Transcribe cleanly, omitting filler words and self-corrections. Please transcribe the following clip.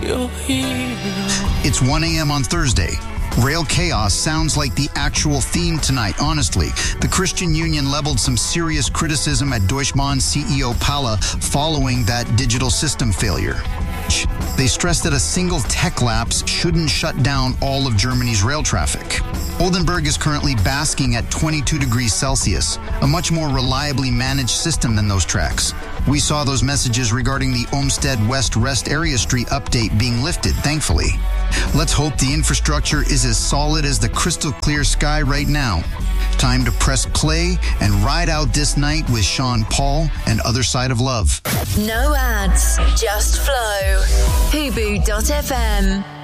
your hero. It's 1 a.m. on Thursday. Rail chaos sounds like the actual theme tonight, honestly. The Christian Union leveled some serious criticism at Deutsche Bahn CEO Palla following that digital system failure. They stressed that a single tech lapse shouldn't shut down all of Germany's rail traffic. Oldenburg is currently basking at 22 degrees Celsius, a much more reliably managed system than those tracks. We saw those messages regarding the Olmsted West Rest Area Street update being lifted, thankfully. Let's hope the infrastructure is as solid as the crystal clear sky right now. Time to press play and ride out this night with Sean Paul and Other Side of Love. No ads, just flow. Hubu.fm.